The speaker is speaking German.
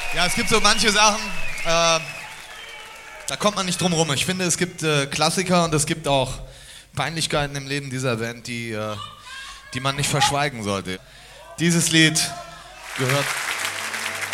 Ja, es gibt so manche Sachen, da kommt man nicht drum rum. Ich finde, es gibt Klassiker und es gibt auch Peinlichkeiten im Leben dieser Band, die man nicht verschweigen sollte. Dieses Lied gehört